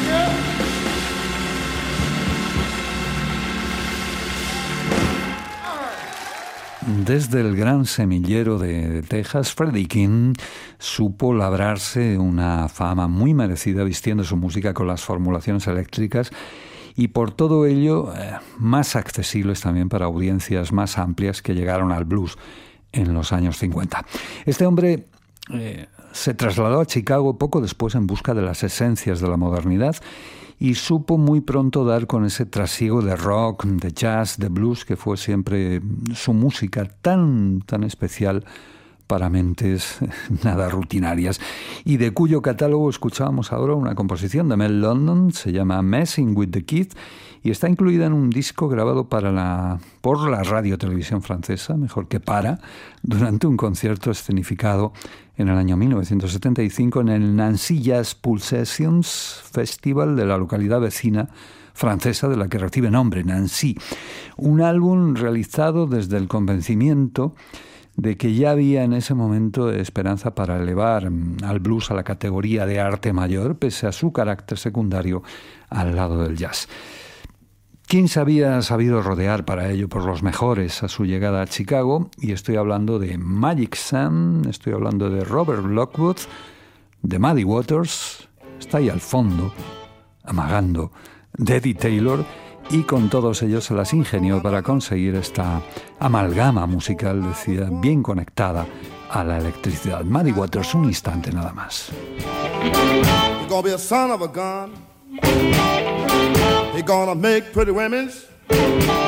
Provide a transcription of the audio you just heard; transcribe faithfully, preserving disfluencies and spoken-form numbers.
Desde el gran semillero de Texas, Freddie King supo labrarse una fama muy merecida vistiendo su música con las formulaciones eléctricas y por todo ello eh, más accesibles también para audiencias más amplias que llegaron al blues en los años cincuenta. Este hombre eh, se trasladó a Chicago poco después en busca de las esencias de la modernidad y supo muy pronto dar con ese trasiego de rock, de jazz, de blues, que fue siempre su música tan, tan especial para mentes nada rutinarias, y de cuyo catálogo escuchábamos ahora una composición de Mel London, se llama Messing with the Kid, y está incluida en un disco grabado para la, por la radio televisión francesa, mejor que para, durante un concierto escenificado en el año mil novecientos setenta y cinco en el Nancy Jazz Pulsations Festival de la localidad vecina francesa de la que recibe nombre, Nancy. Un álbum realizado desde el convencimiento de que ya había en ese momento esperanza para elevar al blues a la categoría de arte mayor, pese a su carácter secundario al lado del jazz. King se había sabido rodear para ello por los mejores a su llegada a Chicago, y estoy hablando de Magic Sam, estoy hablando de Robert Lockwood, de Muddy Waters, está ahí al fondo, amagando, de Eddie Taylor, y con todos ellos se las ingenió para conseguir esta amalgama musical, decía, bien conectada a la electricidad. Muddy Waters, un instante nada más. You're gonna be a son of a gun. You're gonna make pretty women's